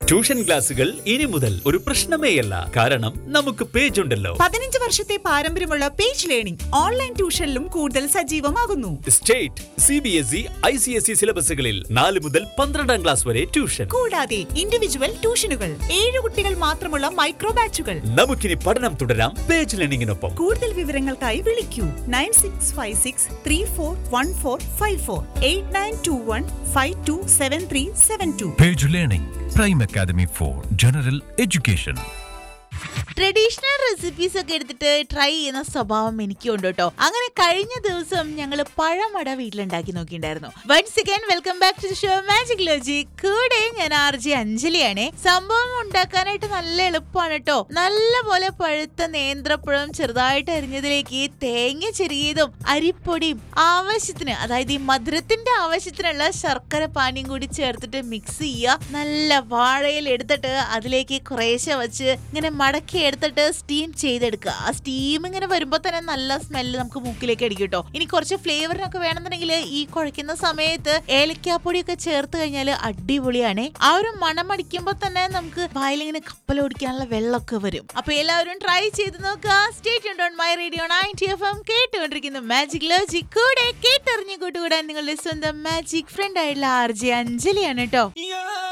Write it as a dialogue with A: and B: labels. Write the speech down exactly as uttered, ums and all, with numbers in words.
A: Tuition ക്ലാസുകൾ ഇനി മുതൽ ഒരു പ്രശ്നമേയല്ല. കാരണം നമുക്ക് പേജ് ഉണ്ടല്ലോ.
B: പതിനഞ്ച് വർഷത്തെ പാരമ്പര്യമുള്ള പേജ് ലേണിംഗ് ഓൺലൈൻ ട്യൂഷനിലും കൂടുതൽ സജീവമാകുന്നു.
A: State, C B S E, I C S E സിലബസുകളിൽ നാല് മുതൽ പന്ത്രണ്ടാം ക്ലാസ് വരെ ട്യൂഷൻ.
B: കൂടാതെ ഇൻഡിവിജ്വൽ ട്യൂഷനുകൾ, ഏഴ് കുട്ടികൾ മാത്രമുള്ള മൈക്രോ ബാച്ചുകൾ.
A: നമുക്കിനി പഠനം തുടരാം പേജ് ലേണിംഗിനൊപ്പം.
B: കൂടുതൽ വിവരങ്ങൾക്കായി വിളിക്കൂ nine six five six three four one four five four eight nine to one five to seven three seven to.
C: Page Learning, Prime Academy for General Education.
D: Traditional recipes ഒക്കെ എടുത്തിട്ട് try ചെയ്യുന്ന സ്വഭാവം എനിക്കുണ്ട് കേട്ടോ. അങ്ങനെ കഴിഞ്ഞ ദിവസം ഞങ്ങൾ പഴമട വീട്ടിലുണ്ടാക്കി നോക്കിയിട്ടുണ്ടായിരുന്നു. Once again welcome back to the show magic logic. കൂടെ ഞാൻ ആർ ജെ അഞ്ജലിയാണ്. സംഭവം ഉണ്ടാക്കാനായിട്ട് നല്ല എളുപ്പമാണ് കേട്ടോ. നല്ല പോലെ പഴുത്ത നേന്ത്രപ്പഴം ചെറുതായിട്ട് അരിഞ്ഞതിലേക്ക് തേങ്ങ ചെറിയതും അരിപ്പൊടിയും ആവശ്യത്തിന്, അതായത് ഈ മധുരത്തിന്റെ ആവശ്യത്തിനുള്ള ശർക്കര പാനിയും കൂടി ചേർത്തിട്ട് മിക്സ് ചെയ്യുക. നല്ല വാഴയിൽ എടുത്തിട്ട് അതിലേക്ക് കുറേശ്ശെ വെച്ച് ഇങ്ങനെ മടക്കി എടുത്തിട്ട് സ്റ്റീം ചെയ്തെടുക്കുക. ആ സ്റ്റീം ഇങ്ങനെ വരുമ്പോൾ തന്നെ നല്ല സ്മെല്ല് നമുക്ക് മൂക്കിലേക്ക് അടിക്കും കേട്ടോ. ഇനി കുറച്ച് ഫ്ലേവറിനൊക്കെ വേണമെന്നുണ്ടെങ്കിൽ ഈ കുഴയ്ക്കുന്ന സമയത്ത് ഏലക്കാപ്പൊടിയൊക്കെ ചേർത്ത് കഴിഞ്ഞാൽ അടിപൊളിയാണ്. ആ ഒരു മണം അടിക്കുമ്പോൾ തന്നെ നമുക്ക് വായിലിങ്ങനെ കപ്പലോടിക്കാനുള്ള വെള്ളമൊക്കെ വരും. അപ്പൊ എല്ലാവരും ട്രൈ ചെയ്ത് നോക്കുക. Stay tuned on my radio ninety F M. കേട്ടുകൊണ്ടിരിക്കുന്ന മാജിക് ലോജിക്. കൂടെ കേട്ടറിഞ്ഞു കൂട്ടുകൂടാൻ നിങ്ങളുടെ സ്വന്തം മാജിക് ഫ്രണ്ട് ആയിട്ടുള്ള ആർ ജെ അഞ്ജലിയാണ് കേട്ടോ.